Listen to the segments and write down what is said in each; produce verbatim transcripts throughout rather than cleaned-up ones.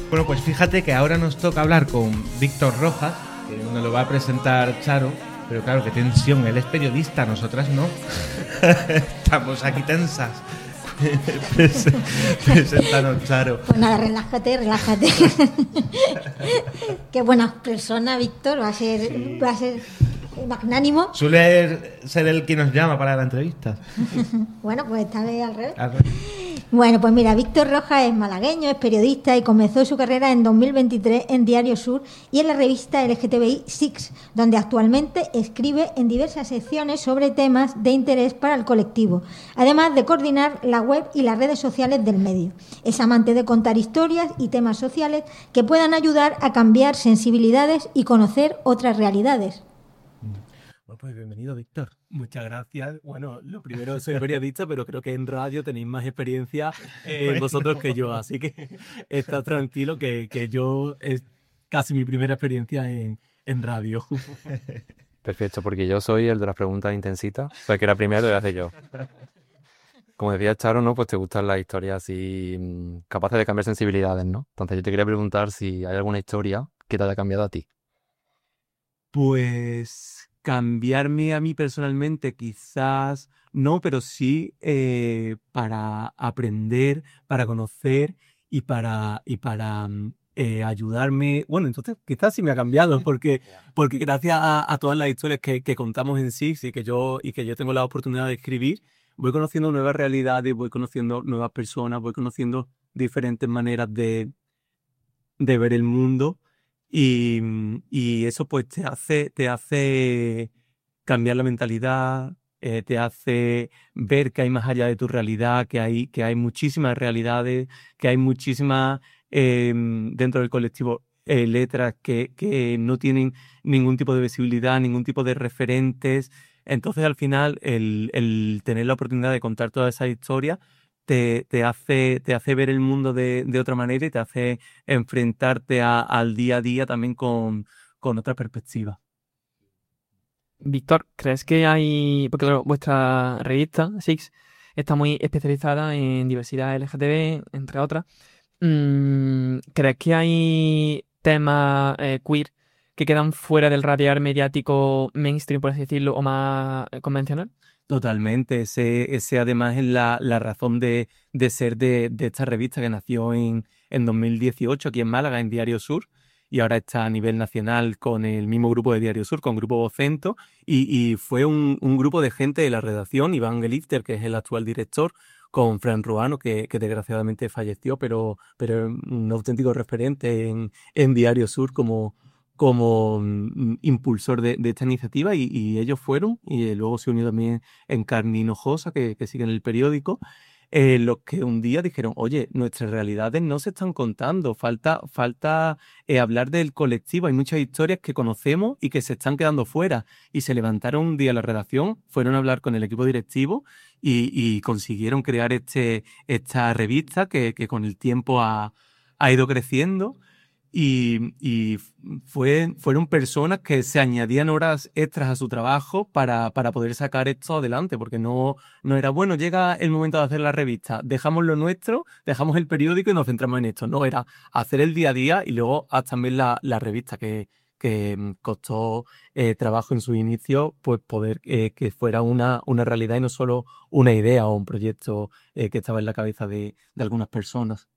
Bueno, pues fíjate que ahora nos toca hablar con Víctor Rojas, que nos lo va a presentar Charo, pero claro, qué tensión, él es periodista, nosotras no. Estamos aquí tensas. Preséntanos, Charo. Pues nada, relájate, relájate. Qué buena persona, Víctor, va a ser, sí. va a ser magnánimo. Suele ser él quien nos llama para la entrevista. Bueno, pues esta vez al revés. Al revés. Bueno, pues mira, Víctor Rojas es malagueño, es periodista y comenzó su carrera en dos mil veintitrés en Diario Sur y en la revista L G T B I Six, donde actualmente escribe en diversas secciones sobre temas de interés para el colectivo, además de coordinar la web y las redes sociales del medio. Es amante de contar historias y temas sociales que puedan ayudar a cambiar sensibilidades y conocer otras realidades. Bueno, pues bienvenido, Víctor. Muchas gracias. Bueno, lo primero, soy periodista, pero creo que en radio tenéis más experiencia eh, vosotros que yo, así que estad tranquilo que, que yo es casi mi primera experiencia en, en radio. Perfecto, porque yo soy el de las preguntas intensitas, o sea que la primera lo voy a hacer yo. Como decía Charo, ¿no? Pues te gustan las historias así capaces de cambiar sensibilidades, ¿no? Entonces yo te quería preguntar si hay alguna historia que te haya cambiado a ti. Pues cambiarme a mí personalmente quizás no, pero sí eh, para aprender, para conocer y para, y para eh, ayudarme. Bueno, entonces quizás sí me ha cambiado porque, porque gracias a, a todas las historias que, que contamos en sí y que, yo, y que yo tengo la oportunidad de escribir, voy conociendo nuevas realidades, voy conociendo nuevas personas, voy conociendo diferentes maneras de, de ver el mundo. Y, y eso pues te hace, te hace cambiar la mentalidad, eh, te hace ver que hay más allá de tu realidad, que hay, que hay muchísimas realidades, que hay muchísimas eh, dentro del colectivo eh, letras que, que no tienen ningún tipo de visibilidad, ningún tipo de referentes. Entonces al final el, el tener la oportunidad de contar todas esas historias Te, te, hace, te hace ver el mundo de, de otra manera y te hace enfrentarte a, al día a día también con, con otra perspectiva. Víctor, ¿crees que hay...? Porque claro, vuestra revista, Six, está muy especializada en diversidad L G T B, entre otras. ¿Crees que hay temas eh, queer que quedan fuera del radar mediático mainstream, por así decirlo, o más convencional? Totalmente, ese, ese además es la, la razón de, de ser de, de esta revista que nació en, en dos mil dieciocho aquí en Málaga, en Diario Sur, y ahora está a nivel nacional con el mismo grupo de Diario Sur, con Grupo Vocento, y, y fue un, un grupo de gente de la redacción, Iván Gelifter, que es el actual director, con Fran Ruano, que, que desgraciadamente falleció, pero, pero un auténtico referente en, en Diario Sur como... como mm, impulsor de, de esta iniciativa y, y ellos fueron y luego se unió también Encarni Hinojosa que, que sigue en el periódico eh, los que un día dijeron oye, nuestras realidades no se están contando, falta, falta eh, hablar del colectivo, hay muchas historias que conocemos y que se están quedando fuera y se levantaron un día a la redacción, fueron a hablar con el equipo directivo y, y consiguieron crear este, esta revista que, que con el tiempo ha, ha ido creciendo. Y, y fue, fueron personas que se añadían horas extras a su trabajo para, para poder sacar esto adelante, porque no, no era, bueno, llega el momento de hacer la revista, dejamos lo nuestro, dejamos el periódico y nos centramos en esto. No, era hacer el día a día y luego haz también la, la revista, que, que costó eh, trabajo en su inicio, pues poder eh, que fuera una, una realidad y no solo una idea o un proyecto eh, que estaba en la cabeza de, de algunas personas.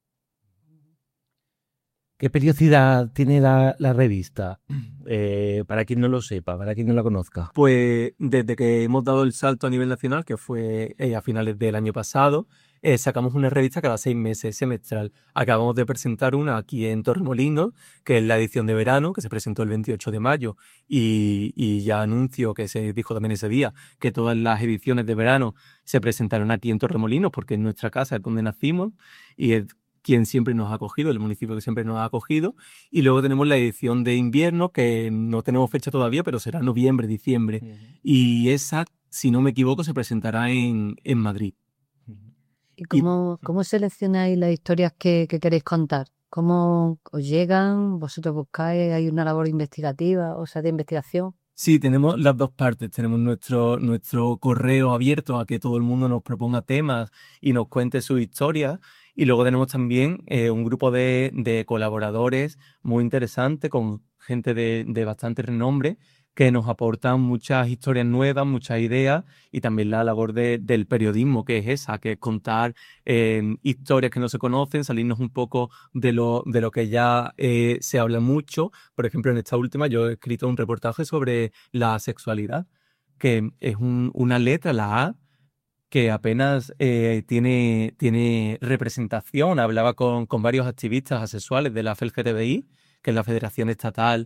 ¿Qué periodicidad tiene la, la revista? Eh, para quien no lo sepa, para quien no la conozca. Pues desde que hemos dado el salto a nivel nacional, que fue eh, a finales del año pasado, eh, sacamos una revista cada seis meses, semestral. Acabamos de presentar una aquí en Torremolinos, que es la edición de verano, que se presentó el veintiocho de mayo, y, y ya anuncio, que se dijo también ese día, que todas las ediciones de verano se presentaron aquí en Torremolinos, porque en nuestra casa es donde nacimos, y es quien siempre nos ha acogido, el municipio que siempre nos ha acogido. Y luego tenemos la edición de invierno, que no tenemos fecha todavía, pero será noviembre, diciembre. Uh-huh. Y esa, si no me equivoco, se presentará en, en Madrid. ¿Y cómo, y, cómo seleccionáis las historias que, que queréis contar? ¿Cómo os llegan? ¿Vosotros buscáis? ¿Hay una labor investigativa, o sea, de investigación? Sí, tenemos las dos partes. Tenemos nuestro, nuestro correo abierto a que todo el mundo nos proponga temas y nos cuente sus historias. Y luego tenemos también eh, un grupo de, de colaboradores muy interesante con gente de, de bastante renombre que nos aportan muchas historias nuevas, muchas ideas y también la labor de- del periodismo, que es esa, que es contar eh, historias que no se conocen, salirnos un poco de lo, de lo que ya eh, se habla mucho. Por ejemplo, en esta última yo he escrito un reportaje sobre la sexualidad, que es un- una letra, la A, que apenas eh, tiene, tiene representación. Hablaba con, con varios activistas asexuales de la F L G T B I, que es la Federación Estatal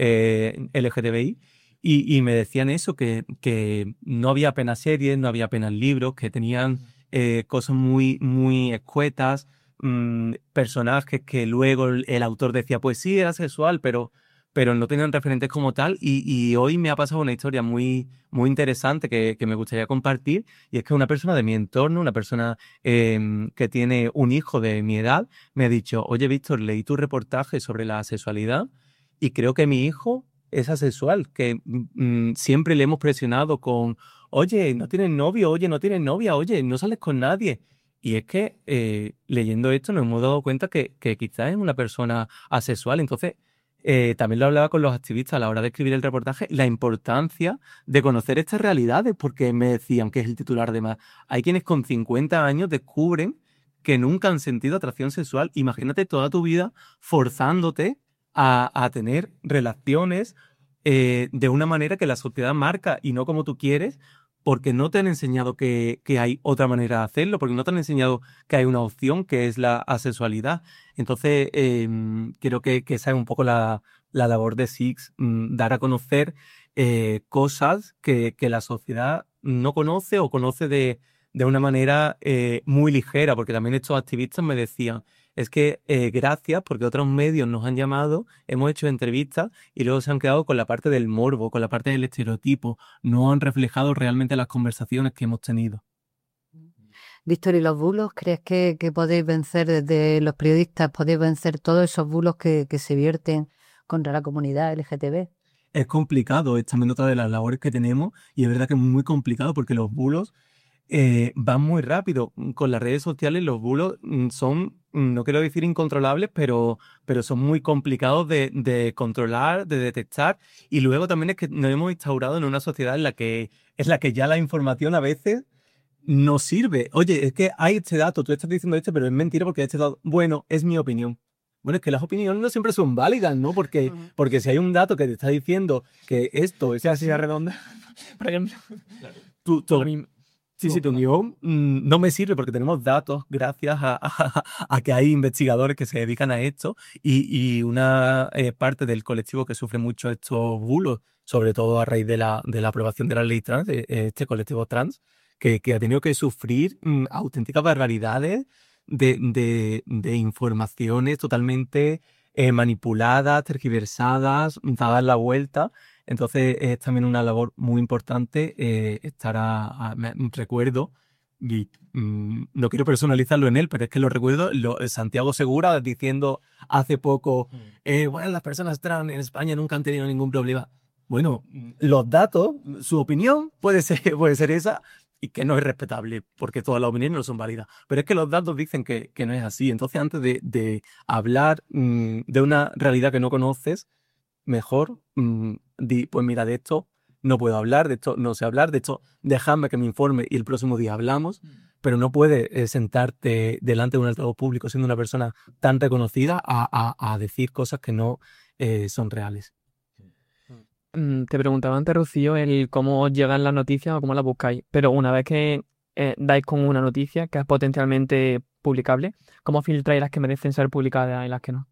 eh, L G T B I, y, y me decían eso, que, que no había apenas series, no había apenas libros, que tenían eh, cosas muy, muy escuetas, mm, personajes que luego el, el autor decía, pues sí, era sexual, pero pero no tenían referentes como tal. Y, y hoy me ha pasado una historia muy, muy interesante que, que me gustaría compartir. Y es que una persona de mi entorno, una persona em, que tiene un hijo de mi edad, me ha dicho, oye, Víctor, leí tu reportaje sobre la sexualidad y creo que mi hijo es asexual, que mm, siempre le hemos presionado con, oye, no tienes novio, oye, no tienes novia, oye, no sales con nadie. Y es que eh, leyendo esto nos hemos dado cuenta que, que quizás es una persona asexual. Entonces, eh, también lo hablaba con los activistas a la hora de escribir el reportaje, la importancia de conocer estas realidades, porque me decían, que es el titular de más, hay quienes con cincuenta años descubren que nunca han sentido atracción sexual. Imagínate toda tu vida forzándote a, a tener relaciones eh, de una manera que la sociedad marca y no como tú quieres, porque no te han enseñado que, que hay otra manera de hacerlo, porque no te han enseñado que hay una opción que es la asexualidad. Entonces, eh, creo que, que esa es un poco la, la labor de Six, mm, dar a conocer eh, cosas que, que la sociedad no conoce o conoce de, de una manera eh, muy ligera, porque también estos activistas me decían, es que eh, gracias, porque otros medios nos han llamado, hemos hecho entrevistas y luego se han quedado con la parte del morbo, con la parte del estereotipo, no han reflejado realmente las conversaciones que hemos tenido. Víctor, ¿y los bulos? ¿Crees que, que podéis vencer desde los periodistas, podéis vencer todos esos bulos que, que se vierten contra la comunidad L G T B? Es complicado, es también otra de las labores que tenemos y es verdad que es muy complicado porque los bulos eh, van muy rápido. Con las redes sociales los bulos mm, son, mm, no quiero decir incontrolables, pero, pero son muy complicados de, de controlar, de detectar. Y luego también es que nos hemos instaurado en una sociedad en la que, en la que ya la información a veces no sirve. Oye, es que hay este dato, tú estás diciendo esto, pero es mentira porque este dato, bueno, es mi opinión. Bueno, es que las opiniones no siempre son válidas, ¿no? Porque, Ujú. porque si hay un dato que te está diciendo que esto es Sea así, así redonda, por ejemplo. tú, tú- A mí- sí, sí, tu opinión mm, no me sirve porque tenemos datos gracias a, a- a que hay investigadores que se dedican a esto y, y una eh, parte del colectivo que sufre mucho estos bulos, sobre todo a raíz de la, de la aprobación de la ley trans, eh, este colectivo trans, que, que ha tenido que sufrir mm, auténticas barbaridades de, de, de informaciones totalmente eh, manipuladas, tergiversadas, dadas la vuelta. Entonces es también una labor muy importante eh, estar a, a- me- recuerdo, y mm, no quiero personalizarlo en él, pero es que lo recuerdo, lo, Santiago Segura diciendo hace poco, eh, bueno, las personas trans en España nunca han tenido ningún problema. Bueno, mm, los datos, su opinión puede ser, puede ser esa y que no es respetable, porque todas las opiniones no son válidas. Pero es que los datos dicen que, que no es así. Entonces, antes de, de hablar mm, de una realidad que no conoces, mejor mm, di, pues mira, de esto no puedo hablar, de esto no sé hablar, de esto dejadme que me informe y el próximo día hablamos, pero no puedes eh, sentarte delante de un altavoz público siendo una persona tan reconocida a, a- a decir cosas que no eh, son reales. Mm, Te preguntaba antes, Rocío, el cómo os llegan las noticias o cómo las buscáis. Pero una vez que eh, dais con una noticia que es potencialmente publicable, ¿cómo filtráis las que merecen ser publicadas y las que no?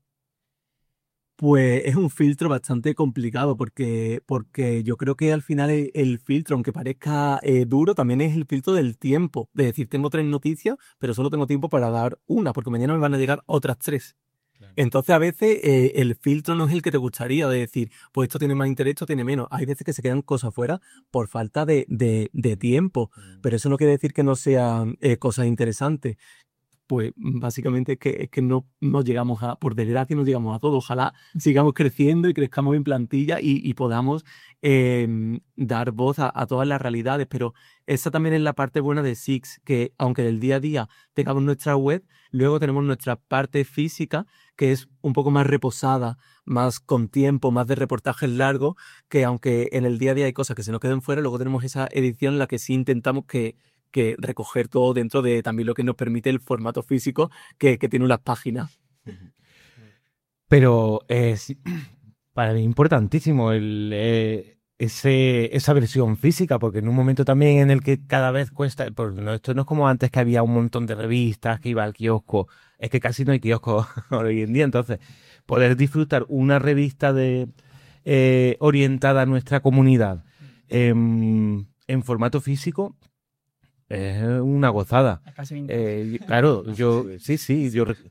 Pues es un filtro bastante complicado porque, porque yo creo que al final el, el filtro, aunque parezca eh, duro, también es el filtro del tiempo. De decir, tengo tres noticias, pero solo tengo tiempo para dar una, porque mañana me van a llegar otras tres. Entonces a veces eh, el filtro no es el que te gustaría, de decir, pues esto tiene más interés, esto tiene menos. Hay veces que se quedan cosas fuera por falta de, de- de tiempo, pero eso no quiere decir que no sean eh, cosas interesantes. pues básicamente es que, es que no, no llegamos a, por desgracia, no llegamos a todo. Ojalá sigamos creciendo y crezcamos en plantilla y, y podamos eh, dar voz a, a todas las realidades. Pero esa también es la parte buena de Six, que aunque del día a día tengamos nuestra web, luego tenemos nuestra parte física, que es un poco más reposada, más con tiempo, más de reportajes largos, que aunque en el día a día hay cosas que se nos queden fuera, luego tenemos esa edición en la que sí intentamos que, que recoger todo dentro de también lo que nos permite el formato físico que, que tiene las páginas. Pero es para mí importantísimo el, eh, ese, esa versión física, porque en un momento también en el que cada vez cuesta, pues no, esto no es como antes que había un montón de revistas, que iba al kiosco, es que casi no hay kiosco hoy en día, entonces poder disfrutar una revista de eh, orientada a nuestra comunidad en, en formato físico es una gozada. Casi veinte. Eh, claro, yo sí, sí, yo rec-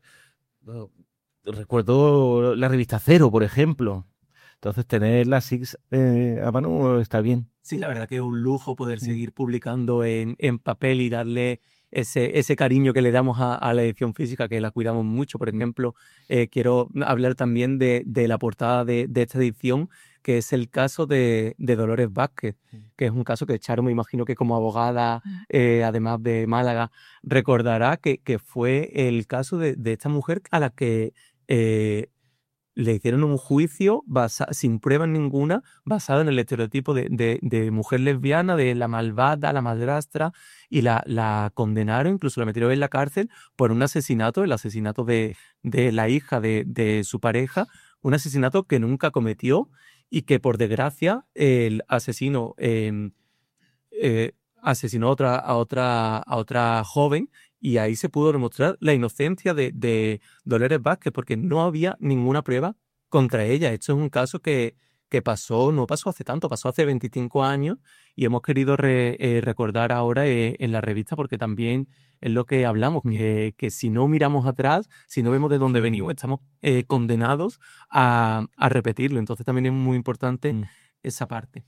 recuerdo la revista Cero, por ejemplo. Entonces tener la Six eh, a mano está bien. Sí, la verdad que es un lujo poder seguir publicando en, en papel y darle ese, ese cariño que le damos a, a la edición física, que la cuidamos mucho. Por ejemplo, eh, quiero hablar también de, de la portada de, de esta edición, que es el caso de, de Dolores Vázquez, que es un caso que Charo, me imagino que como abogada, eh, además de Málaga, recordará que, que fue el caso de, de esta mujer a la que eh, le hicieron un juicio basa- sin pruebas ninguna, basado en el estereotipo de, de- de mujer lesbiana, de la malvada, la madrastra, y la, la condenaron, incluso la metieron en la cárcel por un asesinato, el asesinato de, de la hija de, de su pareja, un asesinato que nunca cometió y que por desgracia el asesino eh, eh, asesinó a otra, a, otra, a otra joven, y ahí se pudo demostrar la inocencia de, de Dolores Vázquez, porque no había ninguna prueba contra ella. Esto es un caso que, que pasó, no pasó hace tanto, pasó hace veinticinco años, y hemos querido re- eh, recordar ahora eh, en la revista, porque también es lo que hablamos, que, que si no miramos atrás, si no vemos de dónde venimos, estamos eh, condenados a, a repetirlo. Entonces también es muy importante Mm. esa parte.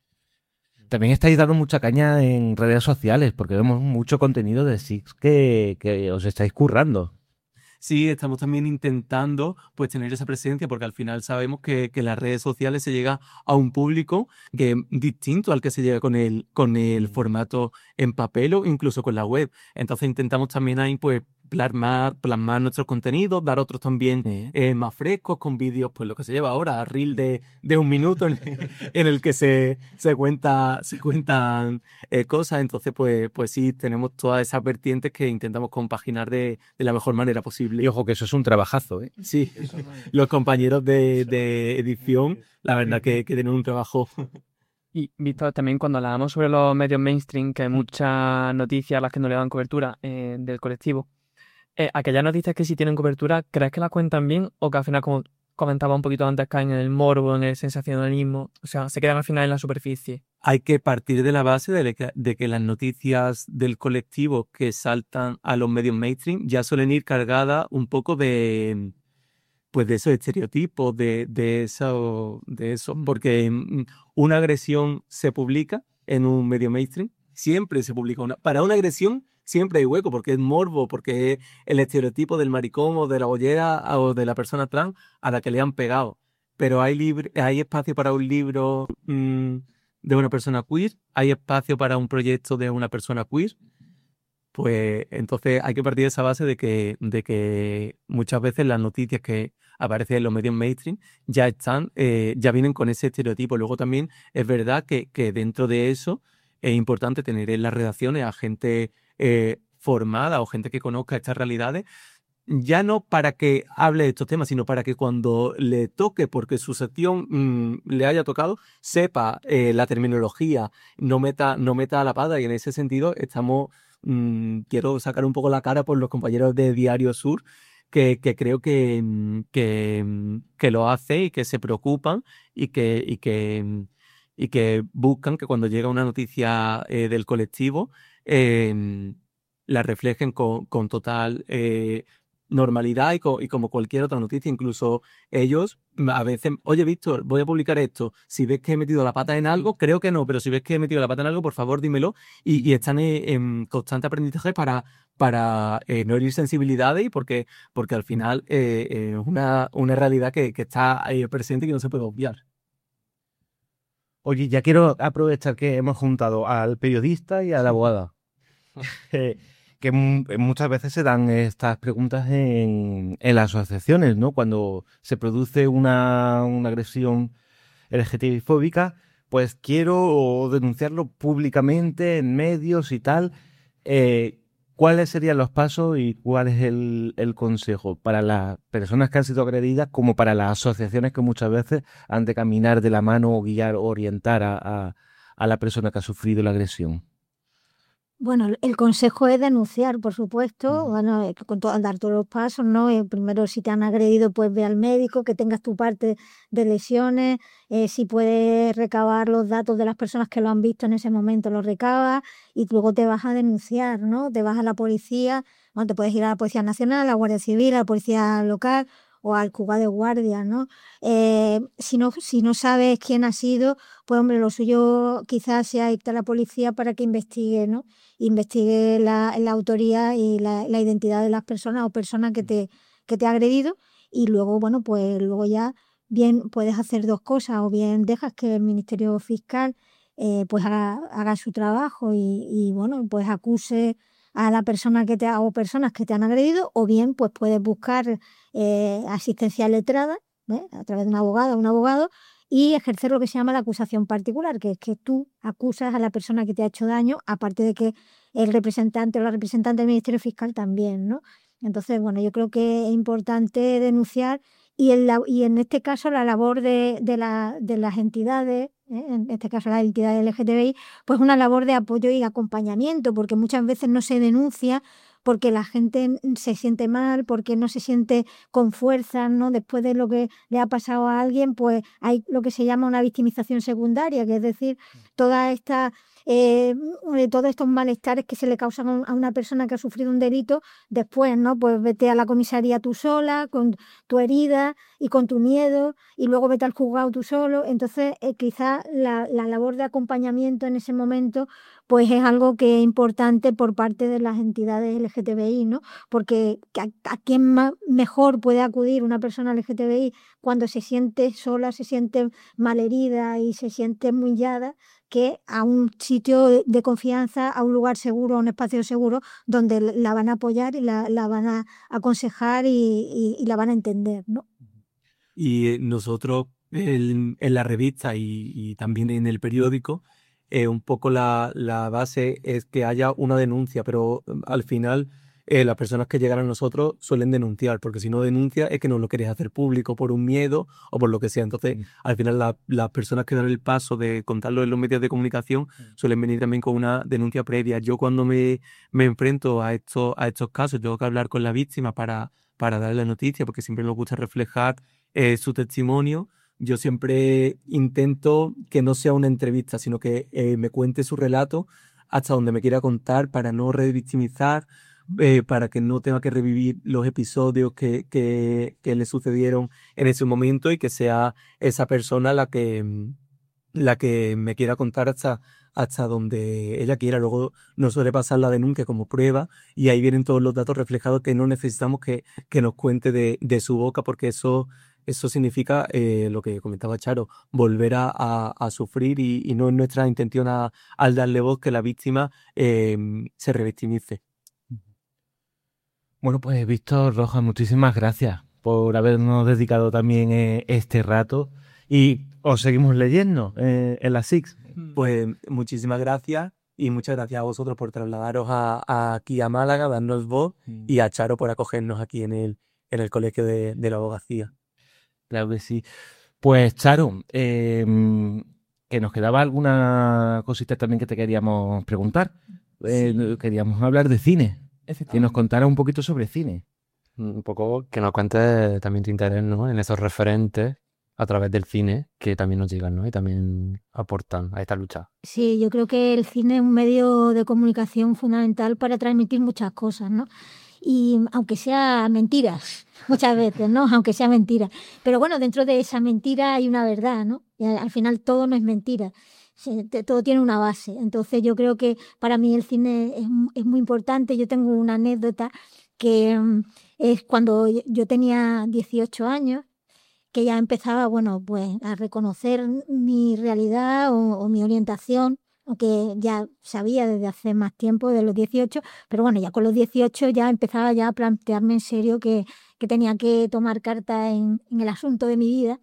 También estáis dando mucha caña en redes sociales, porque vemos mucho contenido de Six que, que os estáis currando. Sí, estamos también intentando pues tener esa presencia, porque al final sabemos que, que en las redes sociales se llega a un público que es distinto al que se llega con el, con el formato en papel o incluso con la web. Entonces intentamos también ahí pues plasmar, plasmar nuestros contenidos, dar otros también Sí. eh, más frescos, con vídeos, pues lo que se lleva ahora, reel de, de un minuto en, en el que se, se, cuenta, se cuentan eh, cosas. Entonces pues, pues sí, tenemos todas esas vertientes que intentamos compaginar de, de la mejor manera posible. Y ojo, que eso es un trabajazo, ¿eh? Sí, los compañeros de, de edición, la verdad que, que tienen un trabajo. Y Víctor, también cuando hablábamos sobre los medios mainstream, que hay muchas noticias a las que no le dan cobertura eh, del colectivo, eh, aquellas noticias que sí tienen cobertura, ¿crees que las cuentan bien o que al final, como comentaba un poquito antes, caen en el morbo, en el sensacionalismo? O sea, se quedan al final en la superficie. Hay que partir de la base de que, de que las noticias del colectivo que saltan a los medios mainstream ya suelen ir cargadas un poco de, pues de esos estereotipos, de, de eso, de eso, porque mm, una agresión se publica en un medio mainstream, siempre se publica una. Para una agresión siempre hay hueco, porque es morbo, porque es el estereotipo del maricón o de la bollera o de la persona trans a la que le han pegado. Pero hay, libre, hay espacio para un libro mm, de una persona queer, hay espacio para un proyecto de una persona queer. Pues entonces hay que partir de esa base de que, de que muchas veces las noticias que aparecen en los medios mainstream ya están, eh, ya vienen con ese estereotipo. Luego también es verdad que, que dentro de eso es importante tener en las redacciones a gente eh, formada o gente que conozca estas realidades, ya no para que hable de estos temas, sino para que cuando le toque, porque su sección mmm, le haya tocado, sepa eh, la terminología, no meta, no meta a la pata. Y en ese sentido estamos, mmm, quiero sacar un poco la cara por los compañeros de Diario Sur, que, que creo que, que, que lo hace y que se preocupan y que, y que, y que buscan que cuando llega una noticia eh, del colectivo, eh, la reflejen con, con total... Eh, normalidad y, co- y como cualquier otra noticia. Incluso ellos mm, a veces, oye, Víctor, voy a publicar esto. Si ves que he metido la pata en algo, creo que no, pero si ves que he metido la pata en algo, por favor, dímelo. Y, y están en, en constante aprendizaje para, para eh, no herir sensibilidades y porque, porque al final eh, eh, es una, una realidad que, que está ahí presente y que no se puede obviar. Oye, ya quiero aprovechar que hemos juntado al periodista y a la abogada. Eh, que mu- muchas veces se dan estas preguntas en, en las asociaciones, ¿no? Cuando se produce una, una agresión L G T B I fóbica, pues quiero denunciarlo públicamente en medios y tal. Eh, ¿cuáles serían los pasos y cuál es el, el consejo para las personas que han sido agredidas como para las asociaciones que muchas veces han de caminar de la mano o guiar o orientar a, a- a la persona que ha sufrido la agresión? Bueno, el- el consejo es denunciar, por supuesto, Ujú. bueno, eh, con todo, dar todos los pasos, ¿no? Eh, primero, si te han agredido, pues ve al médico, que tengas tu parte de lesiones, eh, si puedes recabar los datos de las personas que lo han visto en ese momento, los recabas y luego te vas a denunciar, ¿no? Te vas a la policía, bueno, te puedes ir a la Policía Nacional, a la Guardia Civil, a la Policía Local o al Cuba de Guardia, ¿no? Eh, si no, si no sabes quién ha sido, pues hombre, lo suyo quizás sea irte a la policía para que investigue, ¿no? Investigue la, la autoría y la, la identidad de las personas o personas que te, que te ha agredido y luego, bueno, pues luego ya bien puedes hacer dos cosas o bien dejas que el Ministerio Fiscal eh, pues haga, haga su trabajo y, y, bueno, pues acuse a la persona que te ha, o personas que te han agredido o bien pues puedes buscar eh, asistencia letrada, ¿ves? A través de una abogada o un abogado y ejercer lo que se llama la acusación particular, que es que tú acusas a la persona que te ha hecho daño, aparte de que el representante o la representante del Ministerio Fiscal también, ¿no? Entonces, bueno, yo creo que es importante denunciar y en, la- y en este caso la labor de, de, la- de las entidades, ¿eh? En este caso las entidades L G T B I, pues una labor de apoyo y acompañamiento, porque muchas veces no se denuncia porque la gente se siente mal, porque no se siente con fuerza, ¿no? Después de lo que le ha pasado a alguien, pues hay lo que se llama una victimización secundaria, que es decir, toda esta, eh, eh, todos estos malestares que se le causan a un- a una persona que ha sufrido un delito, después, ¿no? Pues vete a la comisaría tú sola, con tu herida y con tu miedo, y luego vete al juzgado tú solo. Entonces, eh, quizás la, la labor de acompañamiento en ese momento, pues es algo que es importante por parte de las entidades L G T B I, ¿no? Porque a, a quién más mejor puede acudir una persona L G T B I cuando se siente sola, se siente malherida y se siente humillada, que a un sitio de, de confianza, a un lugar seguro, a un espacio seguro, donde la van a apoyar y la, la van a aconsejar y, y- y la van a entender, ¿no? Y eh, nosotros en, en la revista y, y también en el periódico, eh, un poco la, la base es que haya una denuncia, pero mm, al final eh, las personas que llegan a nosotros suelen denunciar, porque si no denuncia es que no lo quieres hacer público por un miedo o por lo que sea. Entonces, Mm. al final la- las personas que dan el paso de contarlo en los medios de comunicación suelen venir también con una denuncia previa. Yo cuando me, me enfrento a estos, a estos casos, tengo que hablar con la víctima para, para darle la noticia, porque siempre nos gusta reflejar eh, su testimonio. Yo siempre intento que no sea una entrevista, sino que eh, me cuente su relato hasta donde me quiera contar para no revictimizar, eh, para que no tenga que revivir los episodios que, que, que le sucedieron en ese momento y que sea esa persona la que, mm, la que me quiera contar hasta, hasta donde ella quiera. Luego nos suele pasar la denuncia como prueba y ahí vienen todos los datos reflejados que no necesitamos que, que nos cuente de, de su boca, porque eso, eso significa eh, lo que comentaba Charo, volver a, a- a sufrir y, y no es nuestra intención a- al darle voz que la víctima eh, se revictimice. Bueno, pues Víctor Rojas, muchísimas gracias por habernos dedicado también eh, este rato y os seguimos leyendo eh, en la S I X. Pues muchísimas gracias y muchas gracias a vosotros por trasladaros a, a aquí a Málaga, darnos voz y a Charo por acogernos aquí en el, en el Colegio de, de la Abogacía. Claro que sí. Pues Charo, eh, que nos quedaba alguna cosita también que te queríamos preguntar. Eh, Queríamos hablar de cine, que nos contara un poquito sobre cine. Un poco que nos cuentes también tu interés, ¿no? En esos referentes a través del cine que también nos llegan, ¿no? Y también aportan a esta lucha. Sí, yo creo que el cine es un medio de comunicación fundamental para transmitir muchas cosas, ¿no? y aunque sea mentiras, muchas veces, ¿no? Aunque sea mentira. Pero bueno, dentro de esa mentira hay una verdad, ¿no? Y al, al final todo no es mentira. Sí, te- todo tiene una base. Entonces yo creo que para mí el cine es, mu- es muy importante. Yo tengo una anécdota que mm, es cuando yo yo tenía dieciocho años, que ya empezaba, bueno, pues a reconocer mi realidad o, o mi orientación, aunque ya sabía desde hace más tiempo, de los dieciocho, pero bueno, ya con los dieciocho ya empezaba ya a plantearme en serio que, que tenía que tomar carta en, en el asunto de mi vida.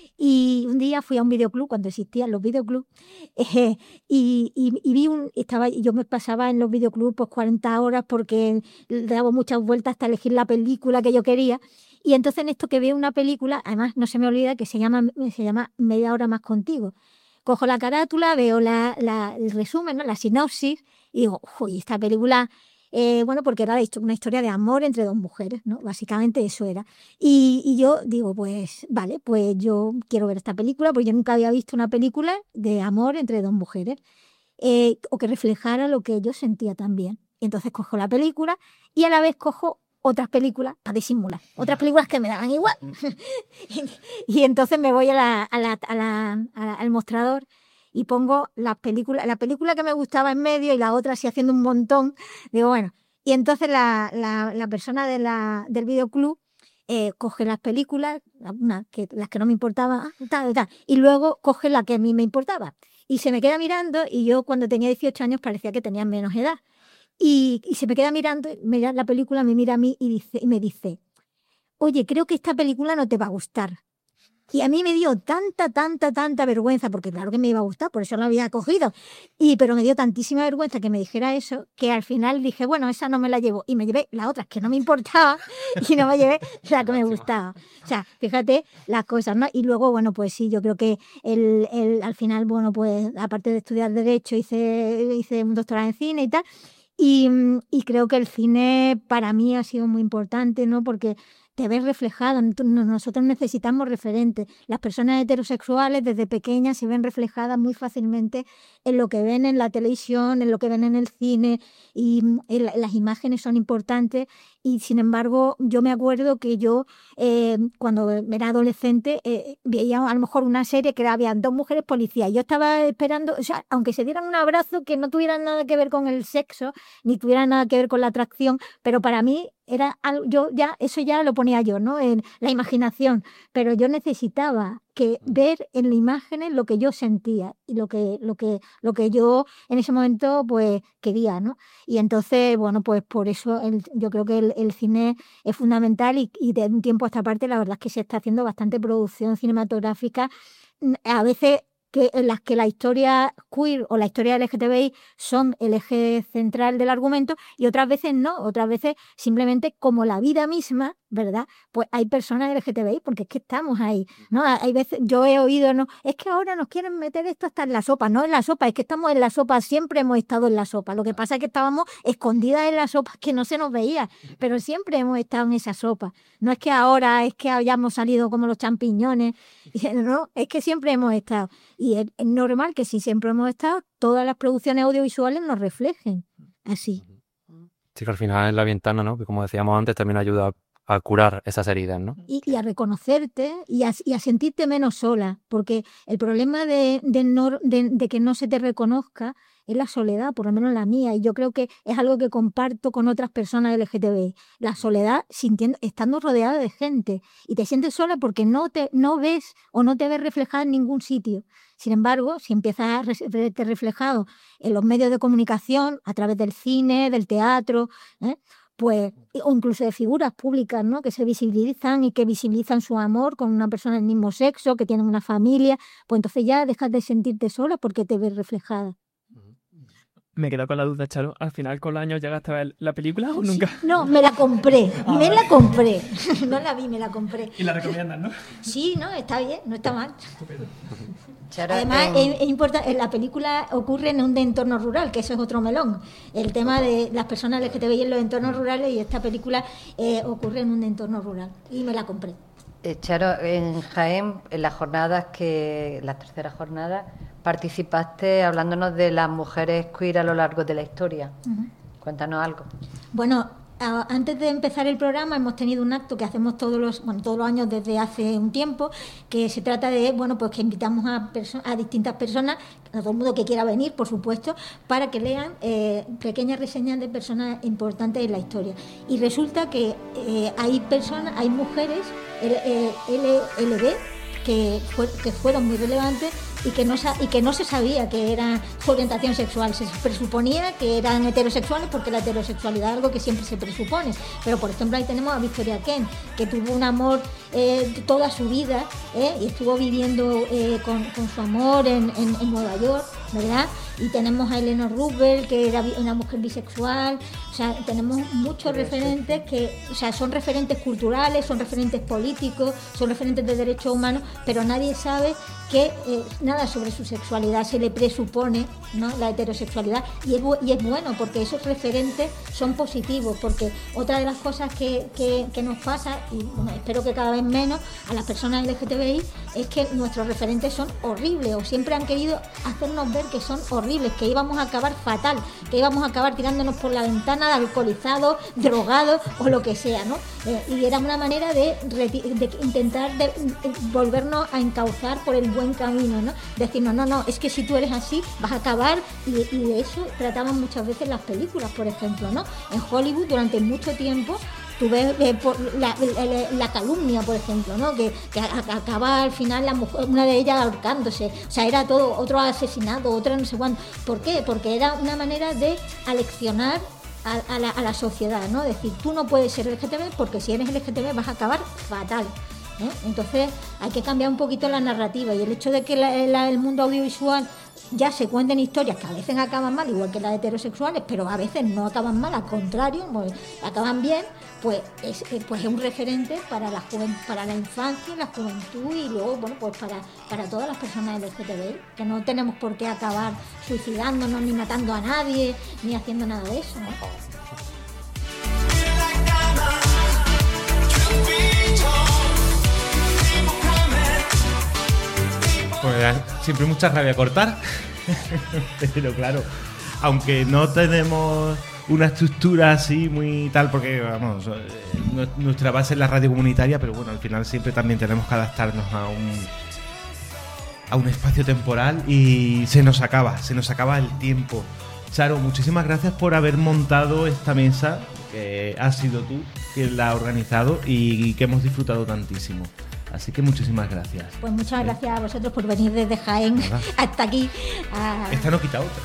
Y un día fui a un videoclub, cuando existían los videoclubs, eh, y, y- y vi un, estaba, yo me pasaba en los videoclubs pues cuarenta horas porque daba muchas vueltas hasta elegir la película que yo quería. Y entonces en esto que veo una película, además no se me olvida que se llama, se llama Media hora más contigo. Cojo la carátula, veo la, la- el resumen, ¿no? La sinopsis, y digo, uy, esta película, eh, bueno, porque era de histo- una historia de amor entre dos mujeres, ¿no? Básicamente eso era. Y, y yo digo, pues vale, pues yo quiero ver esta película, porque yo nunca había visto una película de amor entre dos mujeres, eh, o que reflejara lo que yo sentía también. Y entonces cojo la película y a la vez cojo otras películas para disimular, otras películas que me daban igual. y, y entonces me voy a la- a la- a la- a la- al mostrador y pongo las películas, la película que me gustaba en medio y la otra así haciendo un montón. Digo, bueno, y entonces la, la- la persona de la, del videoclub eh, coge las películas, una que, las que no me importaban, ah, tal, tal, y luego coge la que a mí me importaba. Y se me queda mirando, y yo cuando tenía dieciocho años parecía que tenía menos edad. Y, y se me queda mirando, mira la película, me mira a mí y, dice, y me dice, oye, creo que esta película no te va a gustar. Y a mí me dio tanta, tanta, tanta vergüenza, porque claro que me iba a gustar, por eso lo había cogido. Y, pero me dio tantísima vergüenza que me dijera eso, que al final dije, bueno, esa no me la llevo. Y me llevé las otras que no me importaba y no me llevé la que me gustaba. O sea, fíjate las cosas, ¿no? Y luego, bueno, pues sí, yo creo que el, el, al final, bueno, pues aparte de estudiar Derecho, hice, hice un doctorado en cine y tal. Y, mm, y creo que el cine para mí ha sido muy importante, ¿no? Porque te ves reflejado. Nt- no- Nosotros necesitamos referentes. Las personas heterosexuales desde pequeñas se ven reflejadas muy fácilmente en lo que ven en la televisión, en lo que ven en el cine, y mm, en la- las imágenes son importantes. Y sin embargo, yo me acuerdo que yo, eh, cuando era adolescente, eh, veía a lo mejor una serie que había dos mujeres policías. Yo estaba esperando, o sea, aunque se dieran un abrazo que no tuviera nada que ver con el sexo, ni tuviera nada que ver con la atracción, pero para mí era algo, yo ya, eso ya lo ponía yo, ¿no? En la imaginación, pero yo necesitaba que ver en las imágenes lo que yo sentía y lo que, lo que, lo que yo en ese momento pues quería, ¿no? Y entonces, bueno, pues por eso el- yo creo que el, el cine es fundamental, y, y de un tiempo a esta parte la verdad es que se está haciendo bastante producción cinematográfica, mm, a veces que en las que la historia queer o la historia L G T B I son el eje central del argumento, y otras veces no, otras veces simplemente como la vida misma, ¿verdad? Pues hay personas L G T B I, porque es que estamos ahí, ¿no? Hay veces, yo he oído, ¿no? Es que ahora nos quieren meter esto hasta en la sopa, no en la sopa, es que estamos en la sopa, siempre hemos estado en la sopa, lo que pasa es que estábamos escondidas en la sopa, que no se nos veía, pero siempre hemos estado en esa sopa, no es que ahora es que hayamos salido como los champiñones, no, es que siempre hemos estado. Y es, es normal que si siempre hemos estado, todas las producciones audiovisuales nos reflejen así. Sí, que al final es la ventana, ¿no? Que como decíamos antes, también ayuda a, a curar esas heridas, ¿no? Y, y a reconocerte y a, y a sentirte menos sola, porque el problema de, de, no, de, de que no se te reconozca es la soledad, por lo menos la mía, y yo creo que es algo que comparto con otras personas L G T B I. La soledad sintiendo, estando rodeada de gente, y te sientes sola porque no, te, no ves o no te ves reflejada en ningún sitio. Sin embargo, si empiezas a re- verte reflejado en los medios de comunicación, a través del cine, del teatro, ¿eh? Pues, o incluso de figuras públicas, ¿no? Que se visibilizan y que visibilizan su amor con una persona del mismo sexo, que tienen una familia, pues entonces ya dejas de sentirte sola porque te ves reflejada. Me he quedado con la duda, Charo. ¿Al final con los años llegaste a ver la película o Sí, nunca? no, me la compré, Ah, me vale. la compré. No la vi, me la compré. Y la recomiendas, ¿no? Sí, no, está bien, no está mal. Charo, Además, en- es, es importante, la película ocurre en un entorno rural, que eso es otro melón. El tema de las personas L G T B I en los entornos rurales, y esta película eh, ocurre en un entorno rural. Y me la compré. Eh, Charo, en Jaén, en las jornadas que, las terceras jornadas, participaste hablándonos de las mujeres queer a lo largo de la historia. Ujú. Cuéntanos algo. Bueno, a, antes de empezar el programa hemos tenido un acto que hacemos todos los, bueno, todos los años desde hace un tiempo, que se trata de, bueno, pues que invitamos a, perso- a distintas personas, a todo el mundo que quiera venir, por supuesto, para que lean eh, pequeñas reseñas de personas importantes en la historia. Y resulta que eh, hay personas, hay mujeres L L B que, fue, que fueron muy relevantes y que, no, y que no se sabía que era su orientación sexual. Se presuponía que eran heterosexuales porque la heterosexualidad es algo que siempre se presupone. Pero, por ejemplo, ahí tenemos a Victoria Kent, que tuvo un amor eh, toda su vida eh, y estuvo viviendo eh, con, con su amor en, en, en Nueva York, ¿verdad? Y tenemos a Eleanor Roosevelt, que era una mujer bisexual. O sea, tenemos muchos referentes que, o sea, son referentes culturales, son referentes políticos, son referentes de derechos humanos, pero nadie sabe que eh, nada sobre su sexualidad se le presupone, ¿no?, la heterosexualidad, y es, bu- y es bueno porque esos referentes son positivos, porque otra de las cosas que, que, que nos pasa, y bueno, espero que cada vez menos, a las personas L G T B I, es que nuestros referentes son horribles, o siempre han querido hacernos ver que son horribles, que íbamos a acabar fatal, que íbamos a acabar tirándonos por la ventana, alcoholizados, drogados o lo que sea, ¿no? Eh, y era una manera de, reti- de intentar de, de volvernos a encauzar por el buen camino, ¿no? Decirnos, no, no, es que si tú eres así vas a acabar, y, y de eso trataban muchas veces las películas, por ejemplo, ¿no? En Hollywood durante mucho tiempo tú ves eh, por la, la, la calumnia, por ejemplo, ¿no? Que, que acaba al final la mujer, una de ellas ahorcándose, o sea, era todo otro asesinato, otra no sé cuánto. ¿Por qué? Porque era una manera de aleccionar a, a, la, a la sociedad, ¿no? Decir, tú no puedes ser L G T B porque si eres L G T B vas a acabar fatal, ¿eh? Entonces hay que cambiar un poquito la narrativa, y el hecho de que la, la, el mundo audiovisual ya se cuenten historias que a veces acaban mal, igual que las heterosexuales, pero a veces no acaban mal, al contrario, pues, acaban bien, pues es, pues es un referente para la juven, para la infancia, la juventud, y luego, bueno, pues para, para todas las personas L G T B I, que no tenemos por qué acabar suicidándonos, ni matando a nadie, ni haciendo nada de eso, ¿no? Pues siempre mucha rabia cortar, pero claro, aunque no tenemos una estructura así muy tal, porque vamos, nuestra base es la radio comunitaria, pero bueno, al final siempre también tenemos que adaptarnos a un a un espacio temporal y se nos acaba, se nos acaba el tiempo. Charo, muchísimas gracias por haber montado esta mesa, que has sido tú quien la ha organizado y que hemos disfrutado tantísimo. Así que muchísimas gracias. Pues muchas gracias a vosotros por venir desde Jaén Nada. hasta aquí. A... Esta no quita otra.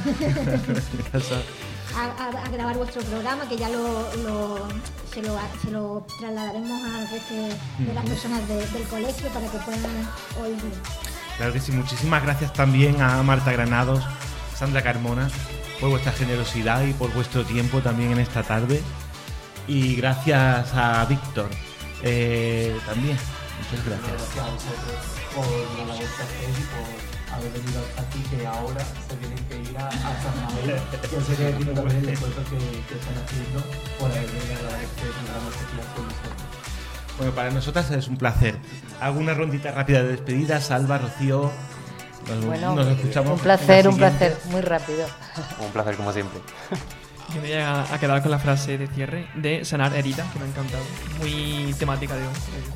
a, a, a grabar vuestro programa, que ya lo, lo, se, lo se lo trasladaremos al resto de las personas de, del colegio para que puedan oírlo. Claro que sí. Muchísimas gracias también a Marta Granados, Sandra Carmona, por vuestra generosidad y por vuestro tiempo también en esta tarde. Y gracias a Víctor eh, también. Muchas gracias. Gracias a vosotros por la labor que hacéis y por haber venido hasta aquí, que ahora se tienen que ir a, a San Manuel. Yo sé que aquí también el esfuerzo que, que están haciendo por haber venido a grabar este programa especial con nosotros. Bueno, para nosotras es un placer. Hago una rondita rápida de despedida. Salva, Rocío, nos, bueno, nos escuchamos. Un placer, un placer, muy rápido. Un placer como siempre. Yo me voy a, a quedar con la frase de cierre de sanar heridas, que me ha encantado. Muy temática de hoy.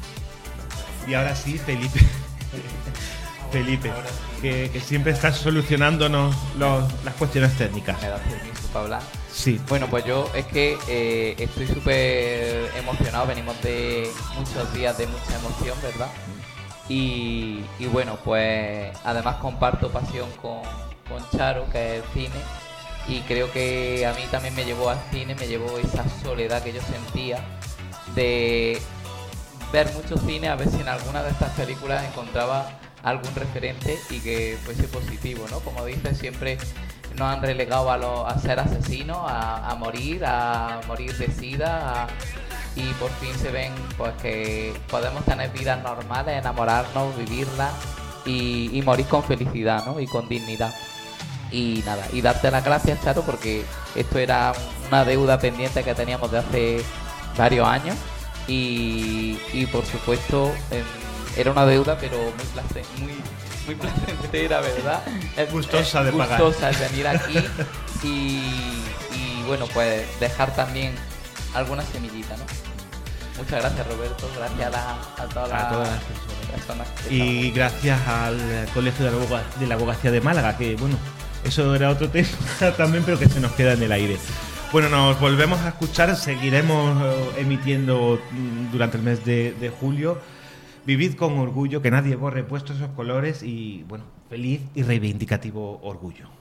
Y ahora sí, Felipe. Felipe, que, que siempre estás solucionándonos los, las cuestiones técnicas. ¿Me das permiso para hablar? Sí. Bueno, pues yo es que eh, estoy súper emocionado. Venimos de muchos días de mucha emoción, ¿verdad? Y, y bueno, pues además comparto pasión con, con Charo, que es el cine. Y creo que a mí también me llevó al cine, me llevó esa soledad que yo sentía de ver mucho cine, a ver si en alguna de estas películas encontraba algún referente y que fuese positivo, ¿no? Como dices, siempre nos han relegado a, lo, a ser asesinos, a, a morir, a morir de sida, a, y por fin se ven pues que podemos tener vidas normales, enamorarnos, vivirlas y, y morir con felicidad, ¿no? Y con dignidad. Y nada, y darte las gracias, Charo, porque esto era una deuda pendiente que teníamos de hace varios años. Y, y por supuesto eh, era una deuda, pero muy placer, muy, muy placentera, ¿verdad? Es gustosa de pagar. Gustosa el venir aquí y, y bueno, pues dejar también alguna semillita, ¿no? Muchas gracias, Roberto. Gracias a, la, a todas A las todas las personas. que Y estaban. gracias al Colegio de la, Aboga- de la Abogacía de Málaga, que bueno, eso era otro tema también, pero que se nos queda en el aire. Bueno, nos volvemos a escuchar, seguiremos eh, emitiendo mm, durante el mes de, de julio. Vivid con orgullo, que nadie borre puestos esos colores y, bueno, feliz y reivindicativo orgullo.